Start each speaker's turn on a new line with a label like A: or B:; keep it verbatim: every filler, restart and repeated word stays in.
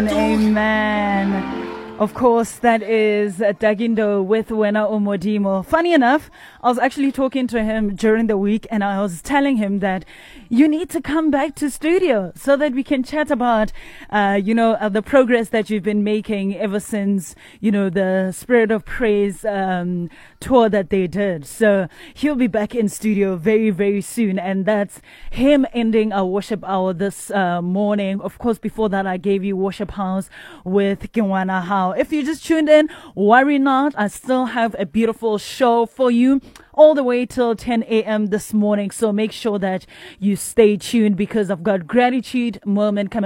A: Amen. Of course, that is Dagindo with Wena Umodimo. Funny enough, I was actually talking to him during the week and I was telling him that you need to come back to studio so that we can chat about, uh, you know, uh, the progress that you've been making ever since, you know, the Spirit of Praise um, tour that they did. So he'll be back in studio very, very soon. And that's him ending our worship hour this uh, morning. Of course, before that, I gave you Worship House with Kiwana How. If you just tuned in, worry not. I still have a beautiful show for you all the way till ten a.m. this morning. So make sure that you stay tuned because I've got gratitude moment coming.